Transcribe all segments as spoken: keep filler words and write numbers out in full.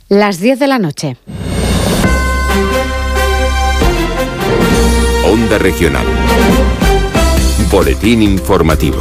Las diez de la noche. Onda Regional. Boletín informativo.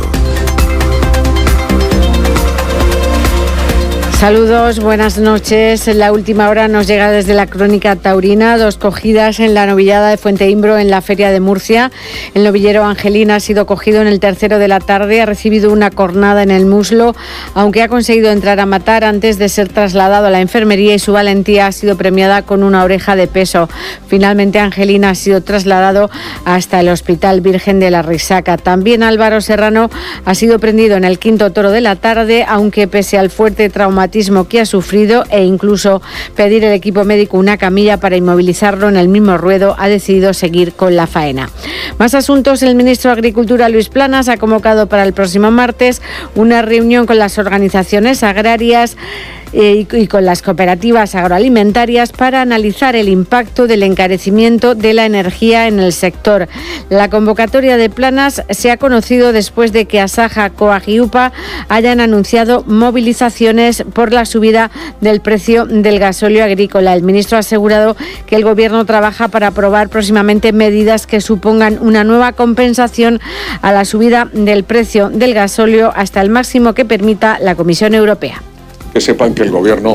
Saludos, buenas noches. La última hora nos llega desde la Crónica Taurina, dos cogidas en la novillada de Fuenteimbro en la Feria de Murcia. El novillero Angelina ha sido cogido en el tercero de la tarde, ha recibido una cornada en el muslo, aunque ha conseguido entrar a matar antes de ser trasladado a la enfermería y su valentía ha sido premiada con una oreja de peso. Finalmente Angelina ha sido trasladado hasta el Hospital Virgen de la Risaca. También Álvaro Serrano ha sido prendido en el quinto toro de la tarde, aunque pese al fuerte traumatismo que ha sufrido e incluso pedir el equipo médico una camilla para inmovilizarlo en el mismo ruedo, ha decidido seguir con la faena. Más asuntos. El ministro de Agricultura, Luis Planas, ha convocado para el próximo martes una reunión con las organizaciones agrarias y con las cooperativas agroalimentarias para analizar el impacto del encarecimiento de la energía en el sector. La convocatoria de Planas se ha conocido después de que Asaja, Coag y UPA hayan anunciado movilizaciones por la subida del precio del gasóleo agrícola. El ministro ha asegurado que el Gobierno trabaja para aprobar próximamente medidas que supongan una nueva compensación a la subida del precio del gasóleo hasta el máximo que permita la Comisión Europea. Que sepan que el Gobierno